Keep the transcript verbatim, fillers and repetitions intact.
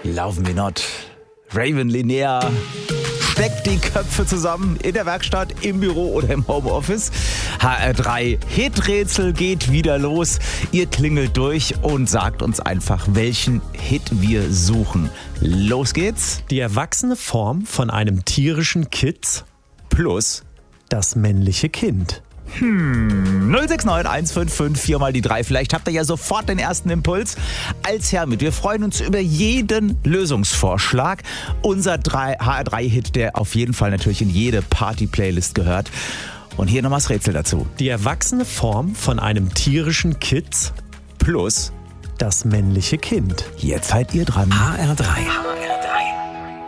Laufen wir not. Raven Linnea steckt die Köpfe zusammen in der Werkstatt, im Büro oder im Homeoffice. H R drei Hiträtsel geht wieder los. Ihr klingelt durch und sagt uns einfach, welchen Hit wir suchen. Los geht's. Die erwachsene Form von einem tierischen Kitz Plus das männliche Kind. Hm, null sechs neun eins fünf fünf vier mal die drei. Vielleicht habt ihr ja sofort den ersten Impuls. Als Hermit, wir freuen uns über jeden Lösungsvorschlag. Unser H R drei Hit, der auf jeden Fall natürlich in jede Party-Playlist gehört. Und hier nochmal das Rätsel dazu. Die erwachsene Form von einem tierischen Kitz Plus das männliche Kind. jetzt seid ihr dran. H R drei.